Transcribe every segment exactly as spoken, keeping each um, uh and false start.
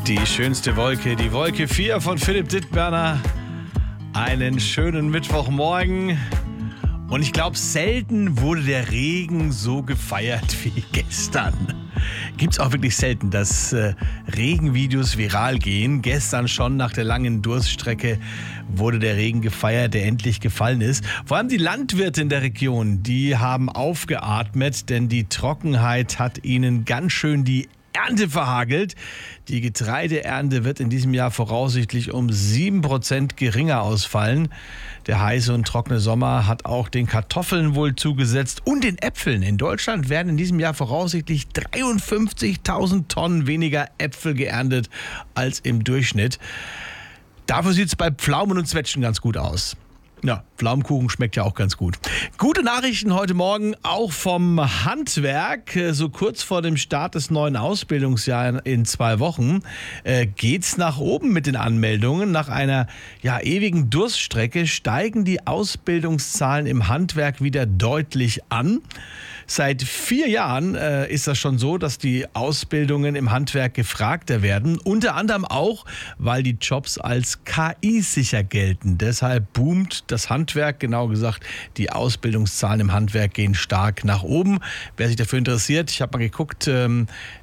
Die schönste Wolke, die Wolke vier von Philipp Dittberner. Einen schönen Mittwochmorgen. Und ich glaube, selten wurde der Regen so gefeiert wie gestern. Gibt es auch wirklich selten, dass äh, Regenvideos viral gehen. Gestern schon nach der langen Durststrecke wurde der Regen gefeiert, der endlich gefallen ist. Vor allem die Landwirte in der Region, die haben aufgeatmet, denn die Trockenheit hat ihnen ganz schön die Ernte verhagelt. Die Getreideernte wird in diesem Jahr voraussichtlich um sieben Prozent geringer ausfallen. Der heiße und trockene Sommer hat auch den Kartoffeln wohl zugesetzt und den Äpfeln. In Deutschland werden in diesem Jahr voraussichtlich dreiundfünfzigtausend Tonnen weniger Äpfel geerntet als im Durchschnitt. Dafür sieht es bei Pflaumen und Zwetschgen ganz gut aus. Ja, Pflaumenkuchen schmeckt ja auch ganz gut. Gute Nachrichten heute Morgen auch vom Handwerk. So kurz vor dem Start des neuen Ausbildungsjahres in zwei Wochen äh, geht's nach oben mit den Anmeldungen. Nach einer ja, ewigen Durststrecke steigen die Ausbildungszahlen im Handwerk wieder deutlich an. Seit vier Jahren äh, ist das schon so, dass die Ausbildungen im Handwerk gefragter werden. Unter anderem auch, weil die Jobs als K I-sicher gelten. Deshalb boomt das Handwerk, genau gesagt, die Ausbildungszahlen im Handwerk gehen stark nach oben. Wer sich dafür interessiert, ich habe mal geguckt, ähm,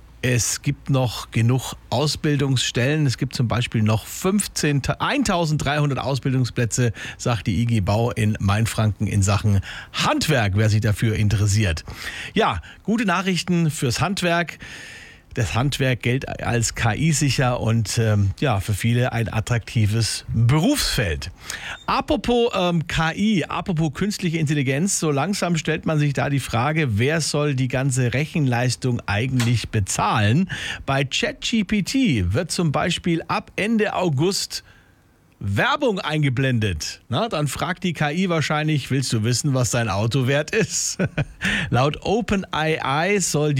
es gibt noch genug Ausbildungsstellen. Es gibt zum Beispiel noch eintausenddreihundert Ausbildungsplätze, sagt die I G Bau in Mainfranken in Sachen Handwerk, wer sich dafür interessiert. Ja, gute Nachrichten fürs Handwerk. Das Handwerk gilt als K I-sicher und ähm, ja, für viele ein attraktives Berufsfeld. Apropos ähm, K I, apropos künstliche Intelligenz, so langsam stellt man sich da die Frage, wer soll die ganze Rechenleistung eigentlich bezahlen? Bei ChatGPT wird zum Beispiel ab Ende August Werbung eingeblendet. Na, dann fragt die K I wahrscheinlich, willst du wissen, was dein Auto wert ist? Laut OpenAI soll die